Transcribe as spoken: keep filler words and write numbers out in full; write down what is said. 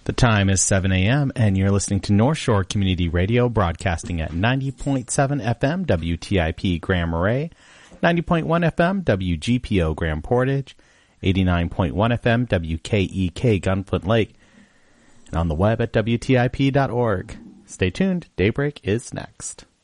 The time is seven a.m. and you're listening to North Shore Community Radio, broadcasting at ninety point seven F M W T I P Grand Marais, ninety point one F M W G P O Grand Portage, eighty-nine point one F M W K E K Gunflint Lake, and on the web at W T I P dot org. Stay tuned. Daybreak is next.